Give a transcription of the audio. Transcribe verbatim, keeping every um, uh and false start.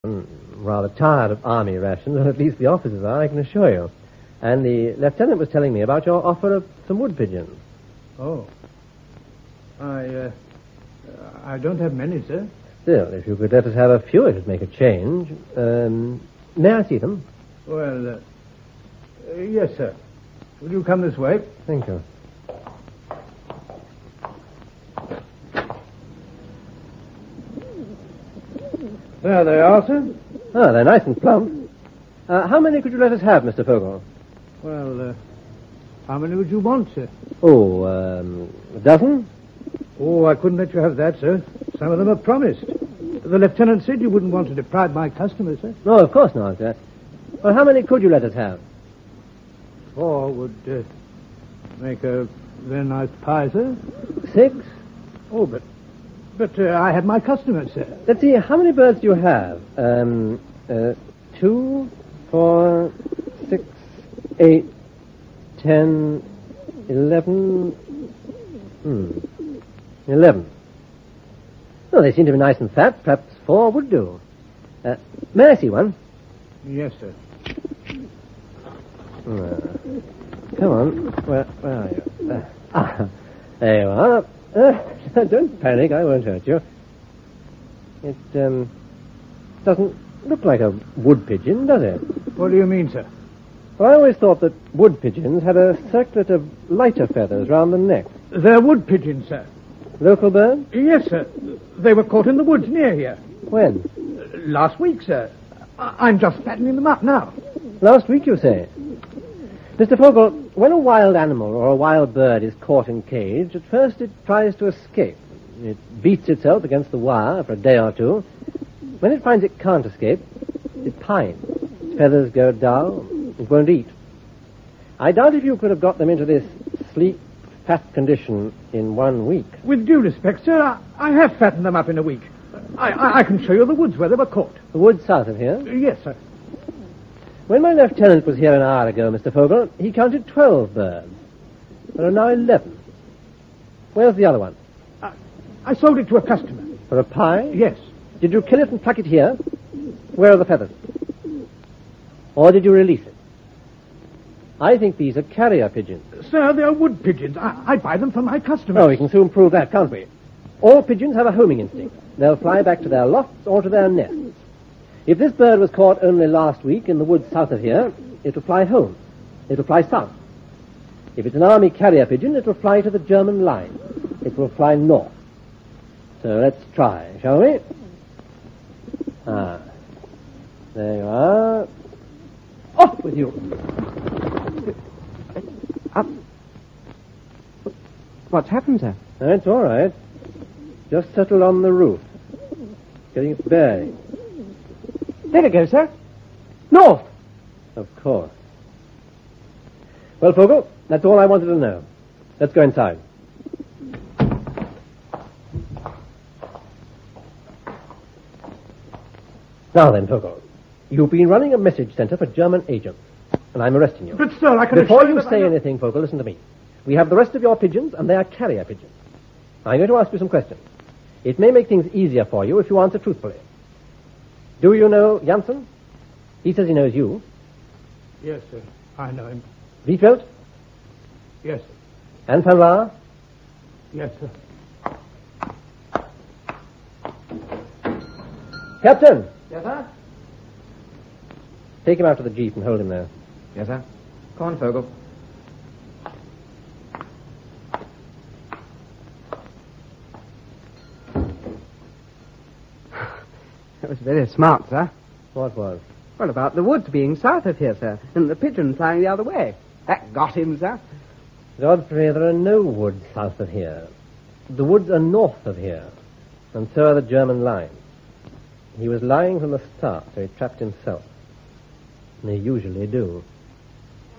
I'm rather tired of army rations, or at least the officers are, I can assure you. And the lieutenant was telling me about your offer of some wood pigeons. Oh. I, uh, I don't have many, sir. Still, if you could let us have a few, it would make a change. Um, may I see them? Well, uh, uh, yes, sir. Will you come this way? Thank you. There they are, sir. Oh, they're nice and plump. Uh, how many could you let us have, Mister Fogel? Well, uh, how many would you want, sir? Oh, um, a dozen? Oh, I couldn't let you have that, sir. Some of them are promised. The lieutenant said you wouldn't want to deprive my customers, sir. No, of course not, sir. Well, how many could you let us have? Four would uh, make a very nice pie, sir. Six? Oh, but but uh, I have my customers, sir. Let's see, how many birds do you have? Um, uh, two, four, six, eight, ten, eleven. Hmm. Eleven. Well, they seem to be nice and fat. Perhaps four would do. Uh, may I see one? Yes, sir. Uh, come on. Where, where are you? Uh, ah, there you are. Uh, don't panic. I won't hurt you. It um, doesn't look like a wood pigeon, does it? What do you mean, sir? Well, I always thought that wood pigeons had a circlet of lighter feathers round the neck. They're wood pigeons, sir. Local bird? Yes, sir. They were caught in the woods near here. When? Uh, last week, sir. I- I'm just fattening them up now. Last week, you say? Mister Fogel, when a wild animal or a wild bird is caught in cage, at first it tries to escape. It beats itself against the wire for a day or two. When it finds it can't escape, it pines. Its feathers go dull. It won't eat. I doubt if you could have got them into this sleek, fat condition in one week. With due respect, sir, I, I have fattened them up in a week. I, I, I can show you the woods where they were caught. The woods south of here? Uh, yes, sir. When my lieutenant was here an hour ago, Mister Fogel, he counted twelve birds. There are now eleven. Where's the other one? I, I sold it to a customer. For a pie? Yes. Did you kill it and pluck it here? Where are the feathers? Or did you release it? I think these are carrier pigeons. Sir, they're wood pigeons. I, I buy them for my customers. Oh, we can soon prove that, can't we? All pigeons have a homing instinct. They'll fly back to their lofts or to their nests. If this bird was caught only last week in the woods south of here, it'll fly home. It'll fly south. If it's an army carrier pigeon, it'll fly to the German line. It will fly north. So let's try, shall we? Ah. There you are. Off with you. Up. What's happened, sir? That's all right. Just settled on the roof. Getting its bearings. There it goes, sir. North. Of course. Well, Fogel, that's all I wanted to know. Let's go inside. Now then, Fogel, you've been running a message center for German agents, and I'm arresting you. But, sir, I can Before assure you that say I... anything, Fogel, listen to me. We have the rest of your pigeons, and they are carrier pigeons. I'm going to ask you some questions. It may make things easier for you if you answer truthfully. Do you know Janssen? He says he knows you. Yes, sir. I know him. Wiefeld? Yes, sir. And Van Laar? Yes, sir. Captain! Yes, sir? Take him out to the jeep and hold him there. Yes, sir. Come on, Fogel. That was very smart, sir. What was? Well, about the woods being south of here, sir, and the pigeon flying the other way. That got him, sir. Godfrey, there are no woods south of here. The woods are north of here, and so are the German lines. He was lying from the start, so he trapped himself. And they usually do.